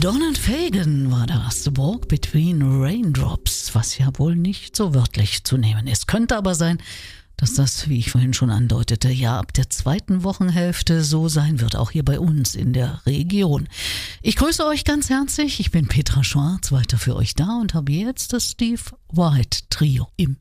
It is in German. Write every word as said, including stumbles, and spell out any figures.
Donald Fagen war das, The Walk Between Raindrops, was ja wohl nicht so wörtlich zu nehmen ist. Könnte aber sein, dass das, wie ich vorhin schon andeutete, ja ab der zweiten Wochenhälfte so sein wird, auch hier bei uns in der Region. Ich grüße euch ganz herzlich, ich bin Petra Schwarz, weiter für euch da und habe jetzt das Steve White Trio im